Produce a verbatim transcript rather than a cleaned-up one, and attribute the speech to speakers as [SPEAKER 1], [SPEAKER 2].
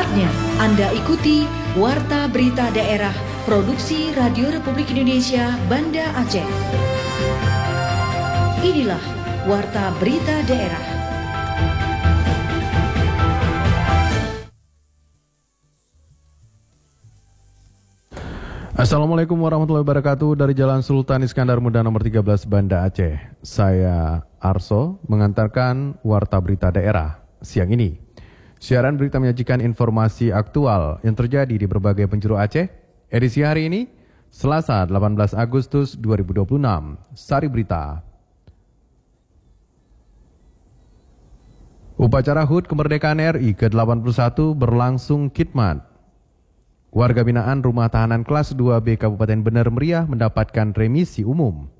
[SPEAKER 1] Saatnya Anda ikuti Warta Berita Daerah Produksi Radio Republik Indonesia Banda Aceh. Inilah Warta Berita Daerah.
[SPEAKER 2] Assalamualaikum warahmatullahi wabarakatuh. Dari Jalan Sultan Iskandar Muda nomor tiga belas Banda Aceh, saya Arso mengantarkan Warta Berita Daerah siang ini. Siaran berita menyajikan informasi aktual yang terjadi di berbagai penjuru Aceh. Edisi hari ini, Selasa delapan belas Agustus dua ribu dua puluh enam. Sari Berita. Upacara H U T Kemerdekaan R I ke delapan puluh satu berlangsung khidmat. Warga binaan Rumah Tahanan Kelas dua B Kabupaten Bener Meriah mendapatkan remisi umum.